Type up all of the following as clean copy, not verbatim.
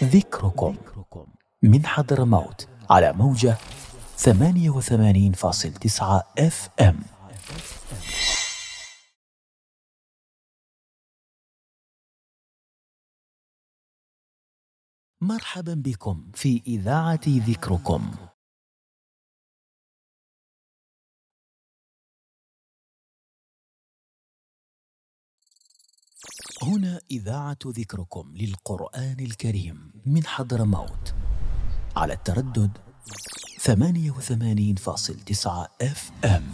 ذكركم من حضرموت على موجة 88.9 FM. مرحبا بكم في إذاعة ذكركم. هنا إذاعة ذكركم للقرآن الكريم من حضرموت على التردد 88.9 FM.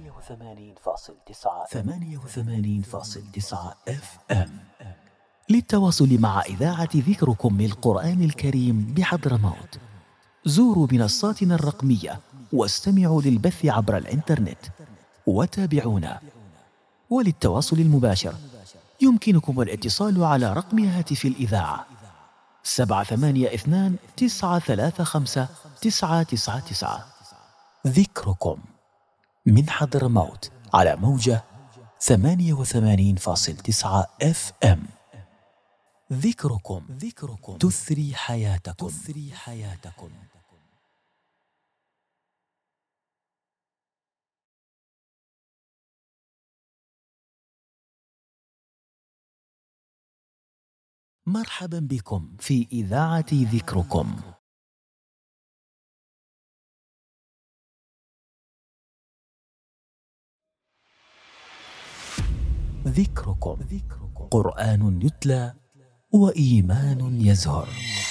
88.9 FM. للتواصل مع إذاعة ذكركم للقرآن الكريم بحضرموت زوروا منصاتنا الرقمية واستمعوا للبث عبر الإنترنت وتابعونا. وللتواصل المباشر يمكنكم الاتصال على رقم هاتف الإذاعة 782-935-999. ذكركم من حضرموت على موجة 88.9 FM. ذكركم تثري حياتكم. مرحبا بكم في إذاعة ذكركم. ذكركم قرآن يتلى وإيمان يزهر.